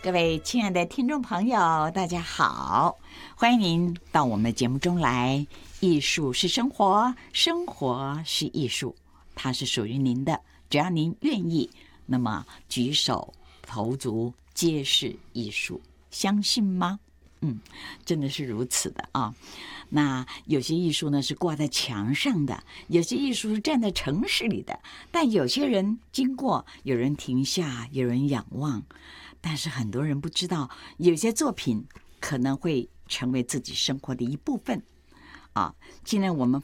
各位亲爱的听众朋友，大家好，欢迎您到我们的节目中来。艺术是生活，生活是艺术，它是属于您的。只要您愿意，那么举手投足皆是艺术，相信吗？真的是如此的啊。那有些艺术呢是挂在墙上的，有些艺术是站在城市里的，但有些人经过，有人停下，有人仰望。但是很多人不知道，有些作品可能会成为自己生活的一部分啊。今天我们